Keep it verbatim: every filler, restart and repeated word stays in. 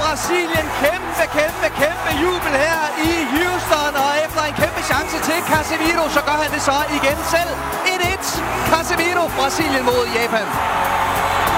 Brasilien. Kæmpe, kæmpe, kæmpe jubel her i Houston. Og efter en kæmpe chance til Casemiro, så gør han det så igen selv. et et. Casemiro, Brasilien mod Japan.